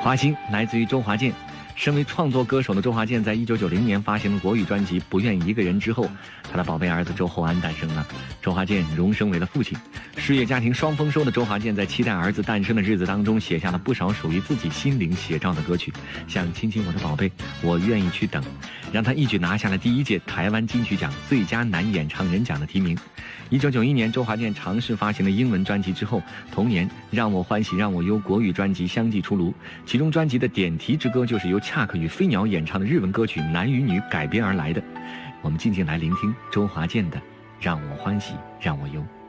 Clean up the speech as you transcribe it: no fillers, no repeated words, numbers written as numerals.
华星来自于周华健。身为创作歌手的周华健，在1990年发行了国语专辑《不愿一个人》之后，他的宝贝儿子周厚安诞生了。周华健荣升为了父亲，事业家庭双丰收的周华健，在期待儿子诞生的日子当中，写下了不少属于自己心灵写照的歌曲，像《亲亲我的宝贝》、《我愿意去等》，让他一举拿下了第1届台湾金曲奖最佳男演唱人奖的提名。1991年，周华健尝试发行了英文专辑之后，同年《让我欢喜让我忧》国语专辑相继出炉，其中专辑的点题之歌就是由恰克与飞鸟演唱的日文歌曲《男与女》改编而来的。我们静静来聆听周华健的《让我欢喜让我忧》。